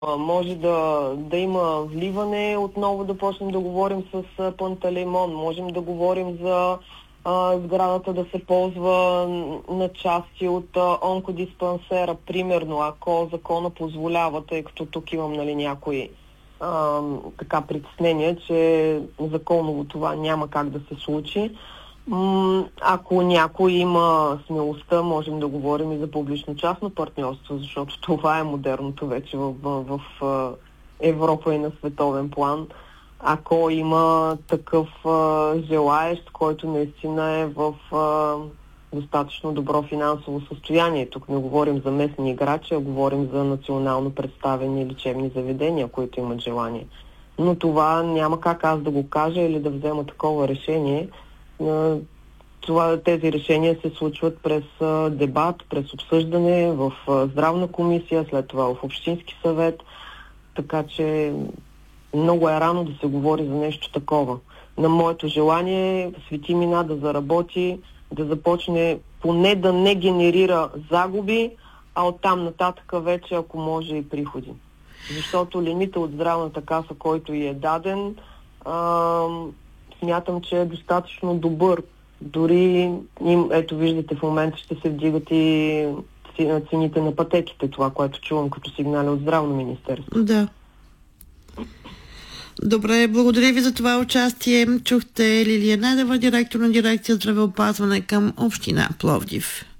Може да има вливане, отново да почнем да говорим с Пантелеймон. Можем да говорим за сградата да се ползва на части от онкодиспансера, примерно, ако закона позволява, тъй като тук имам някои така притеснения, че законово това няма как да се случи. Ако някой има смелостта, можем да говорим и за публично-частно партньорство, защото това е модерното вече в Европа и на световен план. Ако има такъв желаещ, който наистина е в достатъчно добро финансово състояние. Тук не говорим за местни играчи, а говорим за национално представени лечебни заведения, които имат желание. Но това няма как аз да го кажа или да взема такова решение. Тези решения се случват през дебат, през обсъждане в здравна комисия, след това в общински съвет. Така че много е рано да се говори за нещо такова. На моето желание Свети Мина да заработи, да започне поне да не генерира загуби, а оттам нататък вече, ако може, и приходи. Защото лимита от здравната каса, който й е даден, смятам, че е достатъчно добър. Дори, ето виждате, в момента ще се вдигат и цените на пътеките, това, което чувам като сигнали от Здравно министерство. Да. Добре, благодаря ви за това участие. Чухте Лилия Недева, директор на дирекция здравеопазване към община Пловдив.